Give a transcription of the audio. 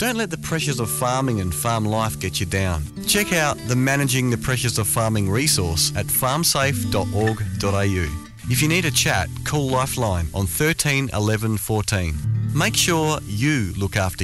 Don't let the pressures of farming and farm life get you down. Check out the Managing the Pressures of Farming resource at farmsafe.org.au. If you need a chat, call Lifeline on 13 11 14. Make sure you look after